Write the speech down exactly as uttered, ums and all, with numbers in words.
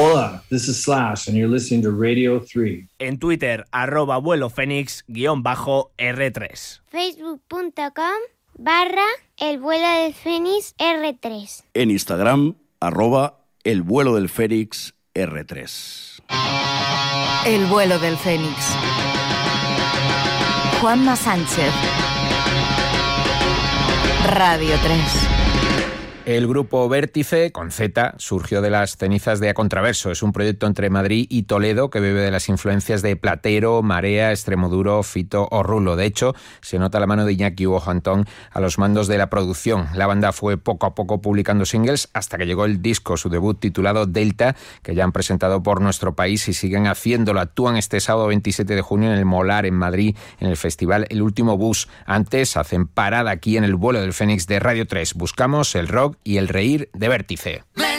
Hola, this is Slash and you're listening to Radio three. En Twitter, arroba vuelo fénix guión bajo R tres. facebook punto com barra el vuelo del fénix R tres. En Instagram, arroba el vuelo del fénix R tres. El vuelo del fénix. Juanma Sánchez. Radio tres. El grupo Vértice, con Z, surgió de las cenizas de A Contraverso. Es un proyecto entre Madrid y Toledo que bebe de las influencias de Platero, Marea, Extremoduro, Fito o Rulo. De hecho, se nota la mano de Iñaki Hugo Antón a los mandos de la producción. La banda fue poco a poco publicando singles hasta que llegó el disco, su debut titulado Delta, que ya han presentado por nuestro país y siguen haciéndolo. Actúan este sábado veintisiete de junio en el Molar, en Madrid, en el festival El Último Bus. Antes hacen parada aquí en el vuelo del Fénix de Radio tres. Buscamos el rock y el reír de Vértice.